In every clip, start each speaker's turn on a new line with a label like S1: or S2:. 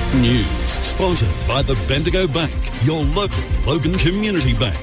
S1: News sponsored by the Bendigo Bank, your local Logan Community Bank.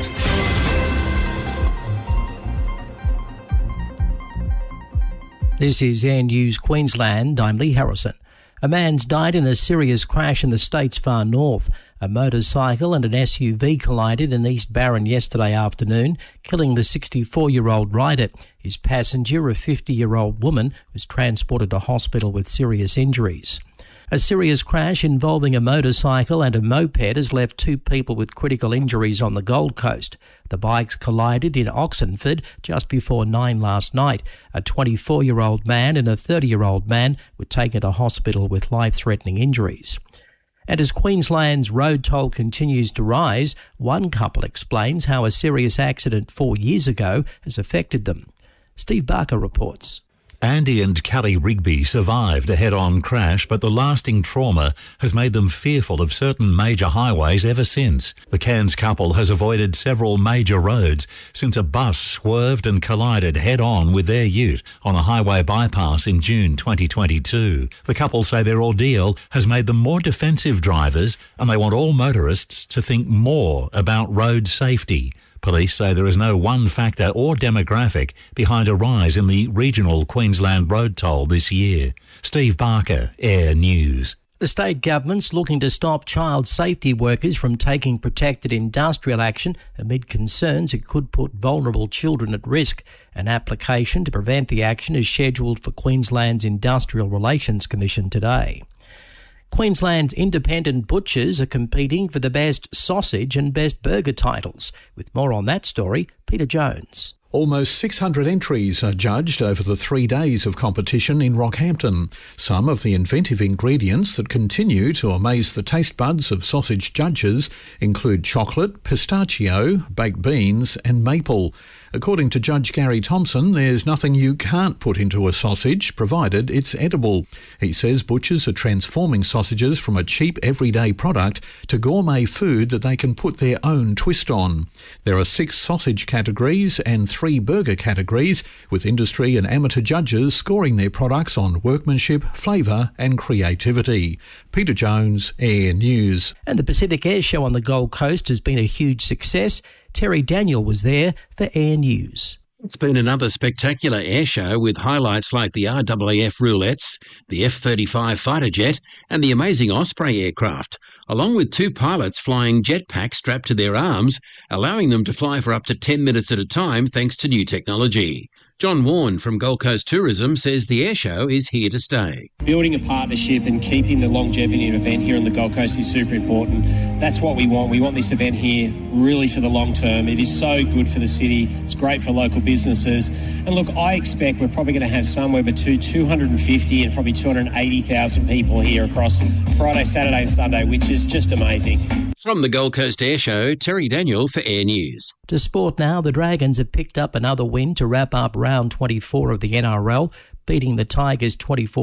S2: This is Air News Queensland. I'm Lee Harrison. A man's died in a serious crash in the state's far north. A motorcycle and an SUV collided in East Barron yesterday afternoon, killing the 64-year-old rider. His passenger, a 50-year-old woman, was transported to hospital with serious injuries. A serious crash involving a motorcycle and a moped has left 2 people with critical injuries on the Gold Coast. The bikes collided in Oxenford just before 9 last night. A 24-year-old man and a 30-year-old man were taken to hospital with life-threatening injuries. And as Queensland's road toll continues to rise, one couple explains how a serious accident 4 years ago has affected them. Steve Barker reports.
S3: Andy and Kelly Rigby survived a head-on crash, but the lasting trauma has made them fearful of certain major highways ever since. The Cairns couple has avoided several major roads since a bus swerved and collided head-on with their ute on a highway bypass in June 2022. The couple say their ordeal has made them more defensive drivers, and they want all motorists to think more about road safety. Police say there is no one factor or demographic behind a rise in the regional Queensland road toll this year. Steve Barker, Air News.
S2: The state government's looking to stop child safety workers from taking protected industrial action amid concerns it could put vulnerable children at risk. An application to prevent the action is scheduled for Queensland's Industrial Relations Commission today. Queensland's independent butchers are competing for the best sausage and best burger titles. With more on that story, Peter Jones.
S4: Almost 600 entries are judged over the 3 days of competition in Rockhampton. Some of the inventive ingredients that continue to amaze the taste buds of sausage judges include chocolate, pistachio, baked beans and maple. According to Judge Gary Thompson, there's nothing you can't put into a sausage, provided it's edible. He says butchers are transforming sausages from a cheap everyday product to gourmet food that they can put their own twist on. There are 6 sausage categories and 3 burger categories, with industry and amateur judges scoring their products on workmanship, flavour and creativity. Peter Jones, Air News.
S2: And the Pacific Air Show on the Gold Coast has been a huge success. Terry Daniel was there for Air News.
S5: It's been another spectacular air show with highlights like the RAAF roulettes, the F-35 fighter jet and the amazing Osprey aircraft, along with 2 pilots flying jetpacks strapped to their arms, allowing them to fly for up to 10 minutes at a time thanks to new technology. John Warren from Gold Coast Tourism says the air show is here to stay.
S6: Building a partnership and keeping the longevity of an event here on the Gold Coast is super important. That's what we want. We want this event here really for the long term. It is so good for the city. It's great for local businesses. And look, I expect we're probably going to have somewhere between 250 and probably 280,000 people here across Friday, Saturday and Sunday, which is just amazing.
S5: From the Gold Coast Air Show, Terry Daniel for Air News.
S2: To sport now, the Dragons have picked up another win to wrap up round 24 of the NRL, beating the Tigers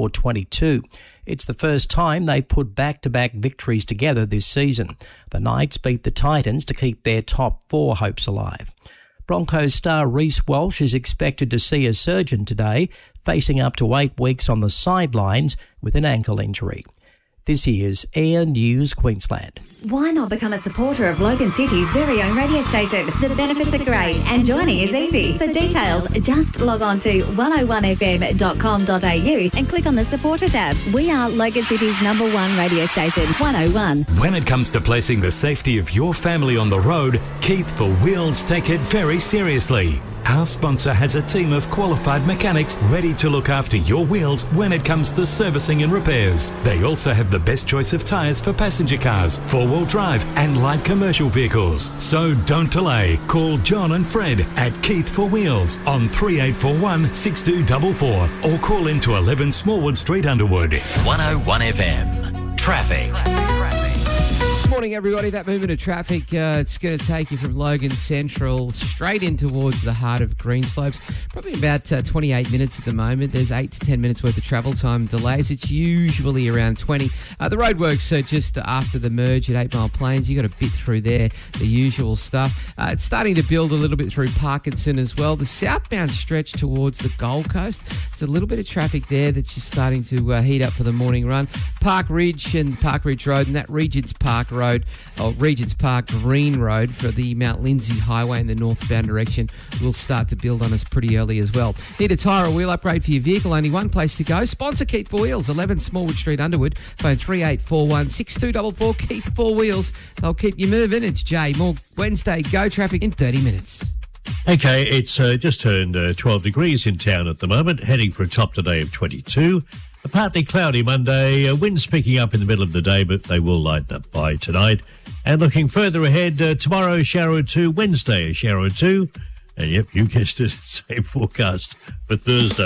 S2: 24-22. It's the first time they've put back-to-back victories together this season. The Knights beat the Titans to keep their top 4 hopes alive. Broncos star Reece Walsh is expected to see a surgeon today, facing up to 8 weeks on the sidelines with an ankle injury. This is Air News Queensland.
S7: Why not become a supporter of Logan City's very own radio station? The benefits are great and joining is easy. For details, just log on to 101fm.com.au and click on the supporter tab. We are Logan City's #1 radio station, 101.
S8: When it comes to placing the safety of your family on the road, Keith for Wheels take it very seriously. Our sponsor has a team of qualified mechanics ready to look after your wheels when it comes to servicing and repairs. They also have the best choice of tyres for passenger cars, 4-wheel drive and light commercial vehicles. So don't delay. Call John and Fred at Keith for Wheels on 3841 6244 or call into 11 Smallwood Street, Underwood.
S9: 101 FM. Traffic. Morning, everybody. That movement of traffic, it's going to take you from Logan Central straight in towards the heart of Greenslopes. Probably about 28 minutes at the moment. There's 8 to 10 minutes worth of travel time delays. It's usually around 20. The roadworks are just after the merge at 8 Mile Plains. You got a bit through there, the usual stuff. It's starting to build a little bit through Parkinson as well. The southbound stretch towards the Gold Coast, there's a little bit of traffic there that's just starting to heat up for the morning run. Park Ridge and Park Ridge Road and that Regents Park Road, or Regents Park Green Road for the Mount Lindsay Highway in the northbound direction will start to build on us pretty early as well. Need a tyre or wheel upgrade for your vehicle? Only one place to go. Sponsor Keith 4 Wheels, 11 Smallwood Street, Underwood. Phone 3841 6244 Keith 4 Wheels. They'll keep you moving. It's Jay. More Wednesday Go traffic in 30 minutes.
S10: Okay, it's just turned 12 degrees in town at the moment, heading for a top today of 22. A partly cloudy Monday, winds picking up in the middle of the day, but they will lighten up by tonight. And looking further ahead, tomorrow a shower or two, Wednesday a shower or two. And yep, you guessed it, same forecast for Thursday.